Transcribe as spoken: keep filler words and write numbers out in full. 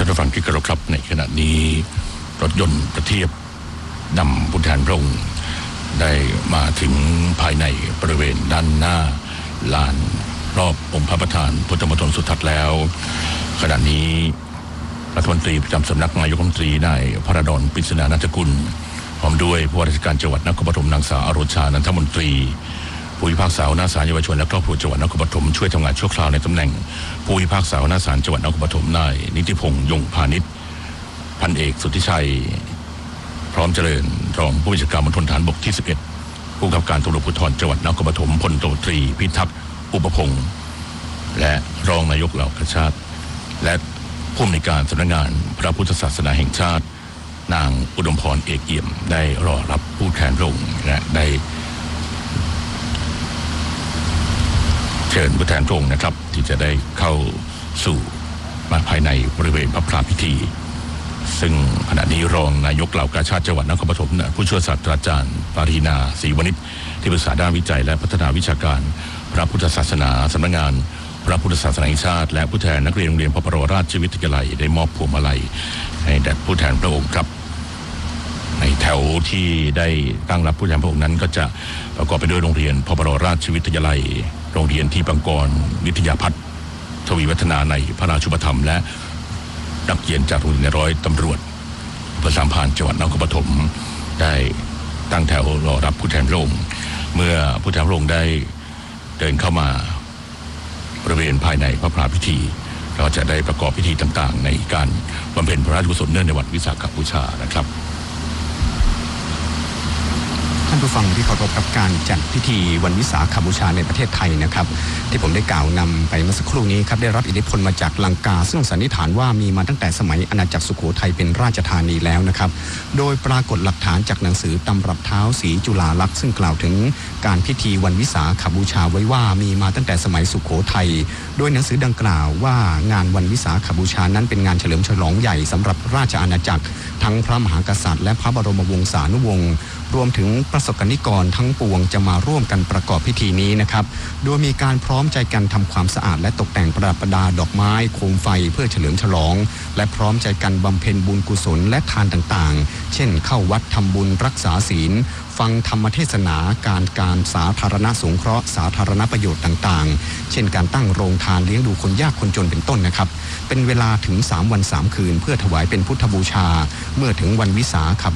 ท่านผู้ฟังที่เคารพครับในขณะนี้รถยนต์ประเทียบนำผู้แทนพระองค์ได้มาถึงภายในบริเวณด้านหน้าลานรอบองค์พระประธานพุทธมณฑลสุทัศน์แล้วขณะนี้รัฐมนตรีประจำสำนักนายกรัฐมนตรีนายพระดอนปริศนานันทกุลพร้อมด้วยผู้ว่าราชการจังหวัดนครปฐมนางสาวอโรชานันทมนตรีผู้พิพากษาหัวหน้าศาลเยาวชนและครอบครัวจังหวัดนครปฐมช่วยทำงานชั่วคราวในตำแหน่งผู้พิพากษาหัวหน้าศาลจังหวัดนครปฐมนายนิติพงษ์ยงพานิชพันเอกสุทธิชัยพร้อมเจริญรองผู้บัญชาการมณฑลฐานบกที่สิบเอ็ดผู้กำกับการตำรวจภูธรจังหวัดนครปฐมพลตรีตรีพิทักษ์อุปพงษ์และรองนายกเหล่ากาชาติและผู้อำนวยการสำนักงานพระพุทธศาสนาแห่งชาตินางอุดมพรเอกเอี่ยมได้รอรับผู้แทนพระองค์และได้เชิญผู้แทนพระองค์นะครับที่จะได้เข้าสู่มาภายในบริเวณพระพราพิธีซึ่งขณะนี้รองนายกเหล่ากาชาติจังหวัดนครปฐมผู้ช่วยศาสตราจารย์ปารีนาศรีวณิชที่ปรึกษาด้านวิจัยและพัฒนาวิชาการพระพุทธศาสนาสำนักงานพระพุทธศาสนาแห่งชาติและผู้แทนนักเรียนโรงเรียนพระบรมราชวิทยาลัยได้มอบพวงมาลัยให้แด่ผู้แทนพระองค์ครับในแถวที่ได้ตั้งรับผู้แทนพระองค์นั้นก็จะประกอบไปด้วยโรงเรียนพระบรมราชวิทยาลัยโรงเรียนที่ปังกรวิทยาพัฒน์ทวีวัฒนาในพระราชูปถัมภ์และนักเรียนจากโรงเรียนร้อยตำรวจอำเภอสามพรานจังหวัดนครปฐมได้ตั้งแถวรอรับผู้แทนพระองค์เมื่อผู้แทนพระองค์ได้เดินเข้ามาบริเวณภายในพระพราพิธีเราจะได้ประกอบพิธีต่างๆในการบำเพ็ญพระราชกุศลเนื่องในวันวิสาขบูชานะครับท่านผู้ฟังที่เคารพกับการจัดพิธีวันวิสาขบูชาในประเทศไทยนะครับที่ผมได้กล่าวนำไปเมื่อสักครู่นี้ครับได้รับอิทธิพลมาจากลังกาซึ่งสันนิษฐานว่ามีมาตั้งแต่สมัยอาณาจักรสุโขทัยเป็นราชธานีแล้วนะครับโดยปรากฏหลักฐานจากหนังสือตำรับเท้าศรีจุฬาลักษณ์ซึ่งกล่าวถึงการพิธีวันวิสาขบูชาไว้ว่ามีมาตั้งแต่สมัยสุโขทัยโดยหนังสือดังกล่าวว่างานวันวิสาขบูชานั้นเป็นงานเฉลิมฉลองใหญ่สำหรับราชอาณาจักรทั้งพระมหากษัตริย์และพระบรมวงศานุวงศ์รวมถึงประสบกนิกรทั้งปวงจะมาร่วมกันประกอบพิธีนี้นะครับโดยมีการพร้อมใจกันทำความสะอาดและตกแต่งประดับประดาดอกไม้โคมไฟเพื่อเฉลิมฉลองและพร้อมใจกันบำเพ็ญบุญกุศลและทานต่างๆเช่นเข้าวัดทำบุญรักษาศีลฟังธรรมเทศนาการการสาธารณสงเคราะห์สาธารณประโยชน์ต่างๆเช่นการตั้งโรงทานเลี้ยงดูคนยากคนจนเป็นต้นนะครับเป็นเวลาถึงสามวันสามคืนเพื่อถวายเป็นพุทธบูชาเมื่อถึงวันวิสาข